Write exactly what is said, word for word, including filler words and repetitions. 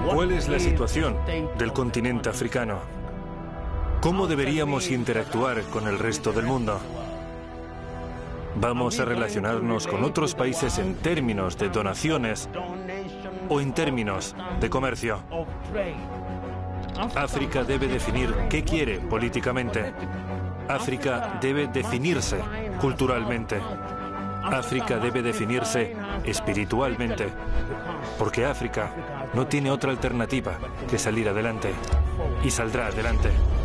¿Cuál es la situación del continente africano? ¿Cómo deberíamos interactuar con el resto del mundo? ¿Vamos a relacionarnos con otros países en términos de donaciones o en términos de comercio? África debe definir qué quiere políticamente. África debe definirse culturalmente. África debe definirse espiritualmente. Porque África no tiene otra alternativa que salir adelante. Y saldrá adelante.